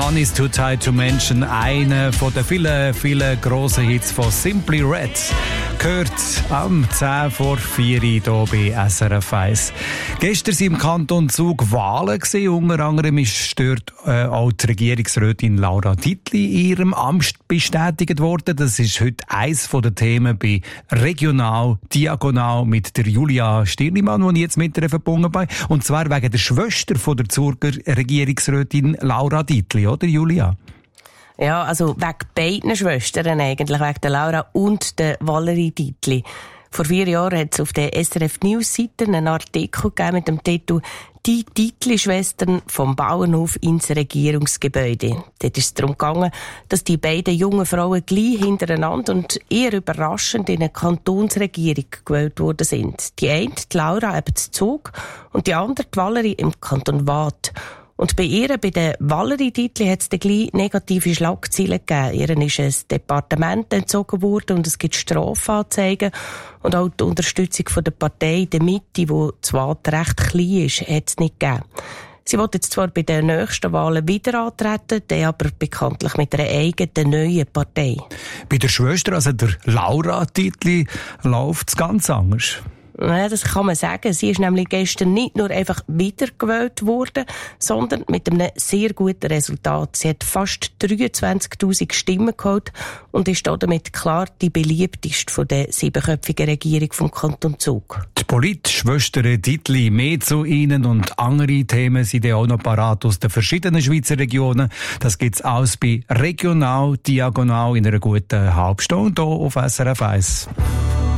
Money's Too Tight to Mention, einer von den vielen grossen Hits von Simply Red, gehört am 10 vor 4 hier bei SRF 1. Gestern waren im Kanton Zug Wahlen gewesen. Unter anderem ist dort auch die Regierungsrätin Laura Dietli in ihrem Amt bestätigt worden. Das ist heute eines der Themen bei Regional Diagonal mit der Julia Stirnimann, die ich jetzt mit ihr verbunden bin. Und zwar wegen der Schwester von der Zürcher Regierungsrätin Laura Dietli, oder Julia? Ja, also wegen beiden Schwestern eigentlich, wegen der Laura und der Valerie Dietli. Vor 4 Jahren hat es auf der SRF News-Seite einen Artikel gegeben mit dem Titel «Die Dietli-Schwestern vom Bauernhof ins Regierungsgebäude». Dort ist es darum gegangen, dass die beiden jungen Frauen gleich hintereinander und eher überraschend in eine Kantonsregierung gewählt worden sind. Die eine, die Laura, eben zu Zug, und die andere, die Valerie, im Kanton Waadt. Und bei ihr, bei der Valerie Dietli, hat es dann gleich negative Schlagzeilen gegeben. Ihren ist ein Departement entzogen worden und es gibt Strafanzeigen. Und auch die Unterstützung von der Partei in der Mitte, die zwar recht klein ist, hat es nicht gegeben. Sie will jetzt zwar bei den nächsten Wahlen wieder antreten, dann aber bekanntlich mit einer eigenen neuen Partei. Bei der Schwester, also der Laura Dietli, läuft es ganz anders. Ja, das kann man sagen. Sie ist nämlich gestern nicht nur einfach wiedergewählt worden, sondern mit einem sehr guten Resultat. Sie hat fast 23.000 Stimmen geholt und ist damit klar die beliebteste von der 7-köpfigen Regierung vom Kanton Zug. Die Politschwestern Dietli, mehr zu ihnen und andere Themen sind ja auch noch parat aus den verschiedenen Schweizer Regionen. Das gibt's alles bei Regional Diagonal in einer guten Halbstunde hier auf SRF 1.